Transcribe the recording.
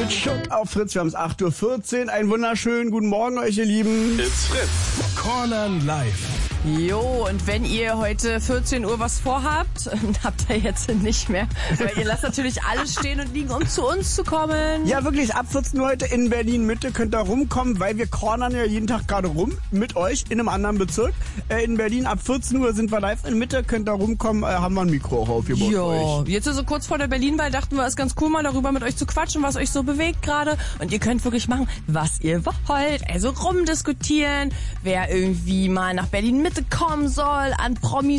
mit Schuck auf Fritz. Wir haben es 8.14 Uhr. Einen wunderschönen guten Morgen euch, ihr Lieben. It's Fritz. Cornern live. Jo, und wenn ihr heute 14 Uhr was vorhabt, habt ihr jetzt nicht mehr. Weil ihr lasst natürlich alles stehen und liegen, um zu uns zu kommen. Ja, wirklich, ab 14 Uhr heute in Berlin-Mitte könnt ihr rumkommen, weil wir cornern ja jeden Tag gerade rum mit euch in einem anderen Bezirk. In Berlin ab 14 Uhr sind wir live in Mitte, könnt ihr rumkommen, haben wir ein Mikro auch aufgebaut. Jo, jetzt so kurz vor der Berlin-Wahl dachten wir, es ist ganz cool, mal darüber mit euch zu quatschen, was euch so bewegt gerade. Und ihr könnt wirklich machen, was ihr wollt. Also rumdiskutieren, wer irgendwie mal nach Berlin-Mitte kommen soll, an Promis